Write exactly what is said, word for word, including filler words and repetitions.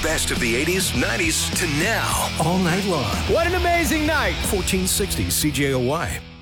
best of the eighties, nineties to now, all night long. What an amazing night. fourteen sixty C J O Y.